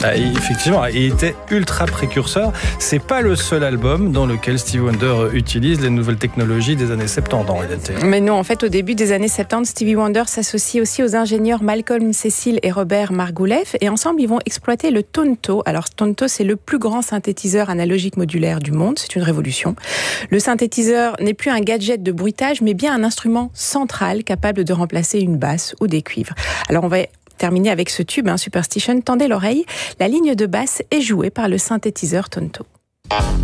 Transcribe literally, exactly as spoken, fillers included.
Ah, effectivement, il était ultra précurseur. C'est pas le seul album dans lequel Stevie Wonder utilise les nouvelles technologies des années soixante-dix en réalité. Mais non, en fait, au début des années soixante-dix, Stevie Wonder s'associe aussi aux ingénieurs Malcolm Cecil et Robert Margouleff, et ensemble, ils vont exploiter le Tonto. Alors, Tonto, c'est le plus grand synthétiseur analogique modulaire du monde. C'est une révolution. Le synthétiseur n'est plus un gadget de bruitage, mais bien un instrument central capable de remplacer une basse ou des cuivres. Alors, on va terminer avec ce tube, hein, Superstition. Tendez l'oreille. La ligne de basse est jouée par le synthétiseur Tonto.